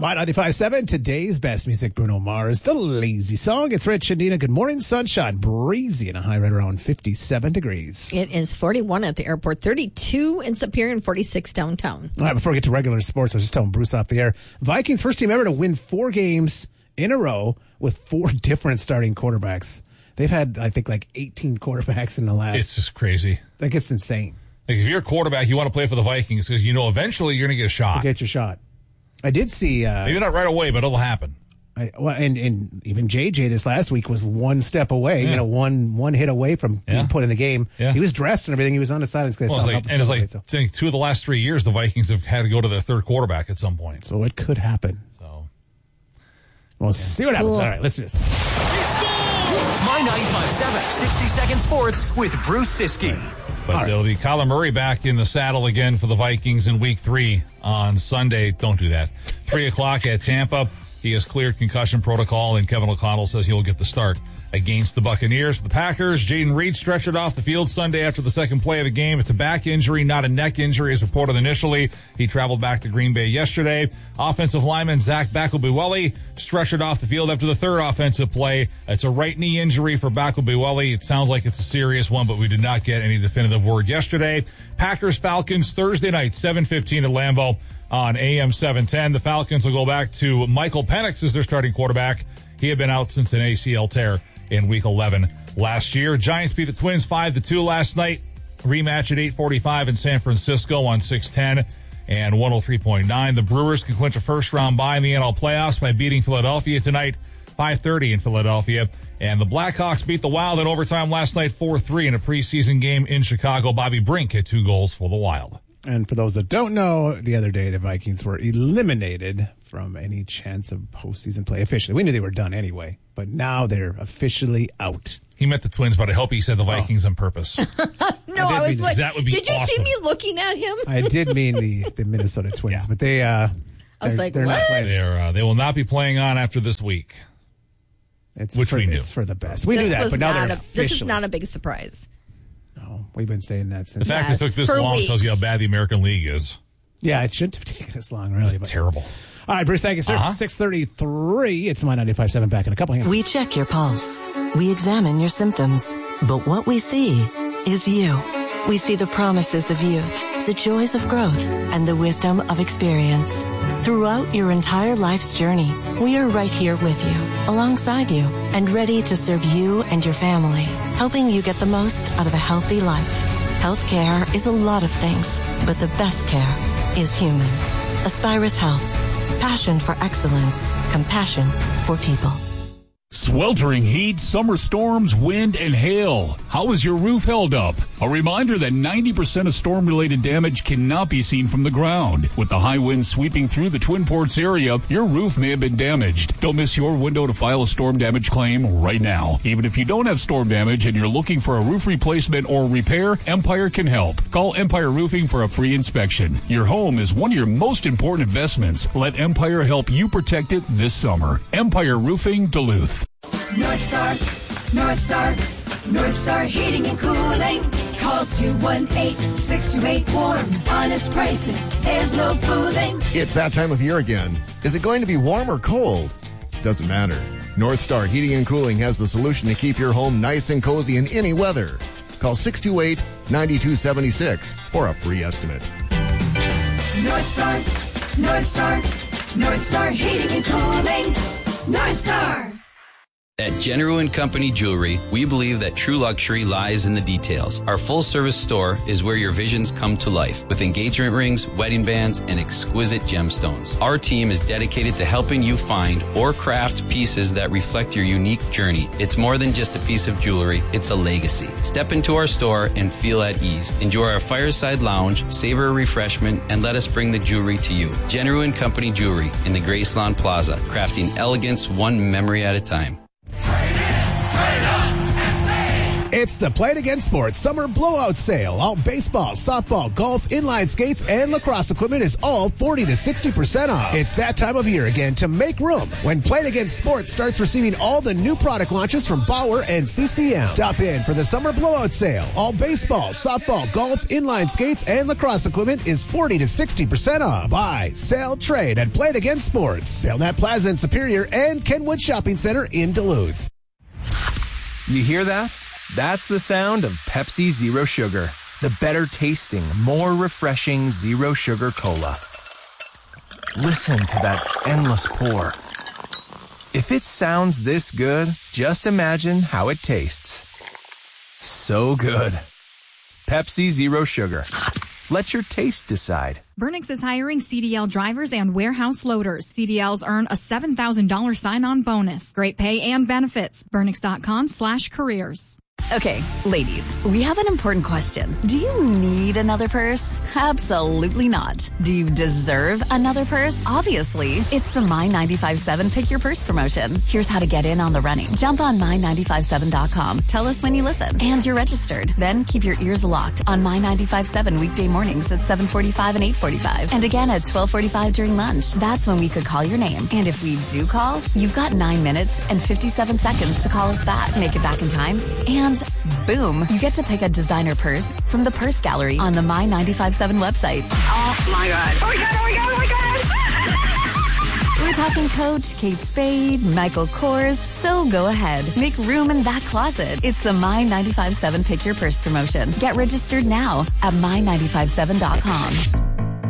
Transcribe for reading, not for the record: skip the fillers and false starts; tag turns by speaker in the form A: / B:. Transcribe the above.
A: My 95.7, today's best music, Bruno Mars, The Lazy Song. It's Rich and Nina. Good morning, sunshine, breezy, and a high right around 57 degrees.
B: It is 41 at the airport, 32 in Superior, and 46 downtown.
A: All right, before we get to regular sports, I was just telling Bruce off the air, Vikings first team ever to win 4 games in a row with 4 different starting quarterbacks. They've had, I think, like 18 quarterbacks in the last...
C: It's just crazy.
A: Like, it's insane.
C: Like, if you're a quarterback, you want to play for the Vikings because you know eventually you're going to get a shot.
A: You get your shot. I did see...
C: maybe not right away, but it'll happen.
A: And even JJ this last week was one step away, one hit away from being put in the game. Yeah. He was dressed and everything. He was on the sidelines.
C: It's 2 of the last 3 years, the Vikings have had to go to their third quarterback at some point.
A: So it could happen.
C: So
A: we'll see what happens. All right, let's do this.
D: It's My 95.7 60-second sports with Bruce Siskey.
C: But there'll be Kyler Murray back in the saddle again for the Vikings in Week 3 on Sunday. Don't do that. 3 o'clock at Tampa. He has cleared concussion protocol, and Kevin O'Connell says he'll get the start against the Buccaneers. The Packers, Jaden Reed stretchered off the field Sunday after the second play of the game. It's a back injury, not a neck injury, as reported initially. He traveled back to Green Bay yesterday. Offensive lineman Zach Bakubuweli stretchered off the field after the third offensive play. It's a right knee injury for Bakubuweli. It sounds like it's a serious one, but we did not get any definitive word yesterday. Packers-Falcons Thursday night, 7:15 at Lambeau on AM 710. The Falcons will go back to Michael Penix as their starting quarterback. He had been out since an ACL tear in Week 11 last year. Giants beat the Twins 5-2 last night. Rematch at 8:45 in San Francisco on 610 and 103.9. The Brewers can clinch a first-round bye in the NL playoffs by beating Philadelphia tonight, 5:30 in Philadelphia. And the Blackhawks beat the Wild in overtime last night, 4-3 in a preseason game in Chicago. Bobby Brink had 2 goals for the Wild.
A: And for those that don't know, the other day the Vikings were eliminated from any chance of postseason play officially. We knew they were done anyway, but now they're officially out.
C: He meant the Twins, but I hope he said the Vikings on purpose.
B: No, I was like,
C: that would be
B: did you see
C: awesome.
B: me looking at him?
A: I did mean the Minnesota Twins, but they
B: I was like,
A: they're
B: what?
A: not playing.
C: They will not be playing on after this week, we knew.
A: It's for the best. We knew that, but now they're officially.
B: This is not a big surprise.
A: No, we've been saying that since.
C: The fact it took this long
B: weeks.
C: tells you how bad the American League is.
A: Yeah, it shouldn't have taken this long, really.
C: It's terrible.
A: All right, Bruce, thank you, sir. 6:33. It's My 95.7 back in a couple.
E: We check your pulse. We examine your symptoms. But what we see is you. We see the promises of youth, the joys of growth, and the wisdom of experience. Throughout your entire life's journey, we are right here with you, alongside you, and ready to serve you and your family, helping you get the most out of a healthy life. Healthcare is a lot of things, but the best care is human. Aspirus Health. Passion for excellence. Compassion for people.
F: Sweltering heat, summer storms, wind, and hail. How is your roof held up? A reminder that 90% of storm-related damage cannot be seen from the ground. With the high winds sweeping through the Twin Ports area, your roof may have been damaged. Don't miss your window to file a storm damage claim right now. Even if you don't have storm damage and you're looking for a roof replacement or repair, Empire can help. Call Empire Roofing for a free inspection. Your home is one of your most important investments. Let Empire help you protect it this summer. Empire Roofing, Duluth.
G: North Star Heating and Cooling. Call 218-628-WARM. Honest pricing, there's no fooling.
H: It's that time of year again. Is it going to be warm or cold? Doesn't matter. North Star Heating and Cooling has the solution to keep your home nice and cozy in any weather. Call 628-9276 for a free estimate.
G: North Star Heating and Cooling. North Star.
I: At General & Company Jewelry, we believe that true luxury lies in the details. Our full-service store is where your visions come to life, with engagement rings, wedding bands, and exquisite gemstones. Our team is dedicated to helping you find or craft pieces that reflect your unique journey. It's more than just a piece of jewelry, it's a legacy. Step into our store and feel at ease. Enjoy our fireside lounge, savor a refreshment, and let us bring the jewelry to you. General & Company Jewelry in the Graceland Plaza, crafting elegance one memory at a time.
D: Trade in, trade up, and save.
A: It's the Play It Again Sports Summer Blowout Sale. All baseball, softball, golf, inline skates, and lacrosse equipment is all 40 to 60% off. It's that time of year again to make room when Play It Again Sports starts receiving all the new product launches from Bauer and CCM. Stop in for the Summer Blowout Sale. All baseball, softball, golf, inline skates, and lacrosse equipment is 40 to 60% off. Buy, sell, trade at Play It Again Sports. Belknap Plaza in Superior and Kenwood Shopping Center in Duluth.
J: You hear that? That's the sound of Pepsi Zero Sugar. The better tasting, more refreshing Zero Sugar Cola. Listen to that endless pour. If it sounds this good, just imagine how it tastes. So good. Pepsi Zero Sugar. Let your taste decide.
K: Burnix is hiring CDL drivers and warehouse loaders. CDLs earn a $7,000 sign-on bonus. Great pay and benefits. Burnix.com/careers.
L: Okay, ladies, we have an important question. Do you need another purse? Absolutely not. Do you deserve another purse? Obviously. It's the My957 Pick Your Purse promotion. Here's how to get in on the running. Jump on My957.com. Tell us when you listen. And you're registered. Then keep your ears locked on My957 weekday mornings at 7:45 and 8:45. And again at 12:45 during lunch. That's when we could call your name. And if we do call, you've got 9 minutes and 57 seconds to call us back. Make it back in time. And boom, you get to pick a designer purse from the Purse Gallery on the My957 website.
M: Oh my God. Oh my God, oh my God, oh my God.
L: We're talking Coach, Kate Spade, Michael Kors. So go ahead. Make room in that closet. It's the My957 Pick Your Purse promotion. Get registered now at My957.com.